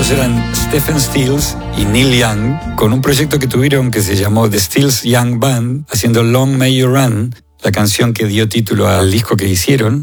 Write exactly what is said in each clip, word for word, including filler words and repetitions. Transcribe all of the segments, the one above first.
Estos eran Stephen Stills y Neil Young, con un proyecto que tuvieron que se llamó The Stills Young Band, haciendo Long May You Run, la canción que dio título al disco que hicieron.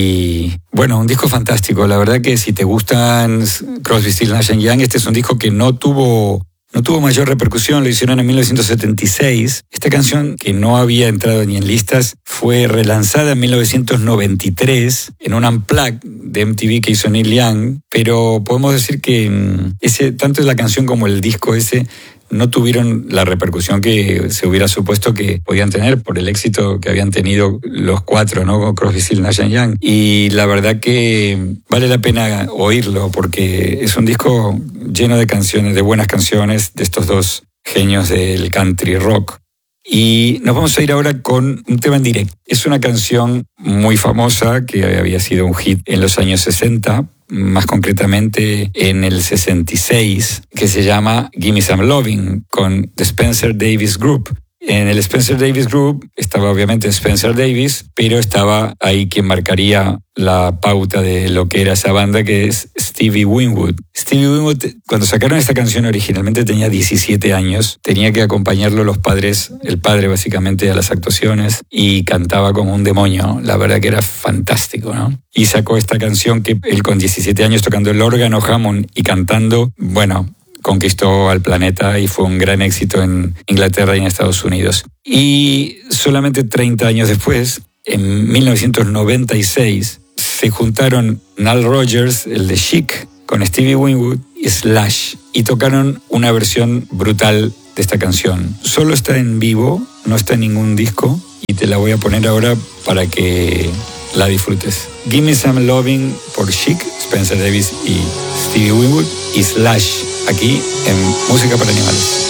Y bueno, un disco fantástico. La verdad que si te gustan Crosby, Stills, Nash and Young, este es un disco que no tuvo... No tuvo mayor repercusión, lo hicieron en mil novecientos setenta y seis. Esta canción, que no había entrado ni en listas, fue relanzada en mil novecientos noventa y tres en un unplugged de M T V que hizo Neil Young, pero podemos decir que ese, tanto la canción como el disco ese no tuvieron la repercusión que se hubiera supuesto que podían tener por el éxito que habían tenido los cuatro, ¿no? Crosby, Stills, Nash and Young. Y la verdad que vale la pena oírlo porque es un disco lleno de canciones, de buenas canciones de estos dos genios del country rock. Y nos vamos a ir ahora con un tema en directo. Es una canción muy famosa que había sido un hit en los años sesenta, más concretamente en el sesenta y seis, que se llama Gimme Some Lovin' con The Spencer Davis Group. En el Spencer Davis Group estaba obviamente Spencer Davis, pero estaba ahí quien marcaría la pauta de lo que era esa banda, que es Stevie Winwood. Stevie Winwood, cuando sacaron esta canción originalmente tenía diecisiete años, tenía que acompañarlo los padres, el padre básicamente a las actuaciones, y cantaba como un demonio. La verdad que era fantástico, ¿no? Y sacó esta canción que él con diecisiete años tocando el órgano Hammond y cantando, bueno, conquistó al planeta y fue un gran éxito en Inglaterra y en Estados Unidos. Y solamente treinta años después, en mil novecientos noventa y seis, se juntaron Nile Rodgers, el de Chic, con Stevie Winwood y Slash, y tocaron una versión brutal de esta canción. Solo está en vivo, no está en ningún disco, y te la voy a poner ahora para que la disfrutes. Gimme Some Lovin' por Chic, Spencer Davis y Stevie Winwood, y Slash, aquí en Música para Animales.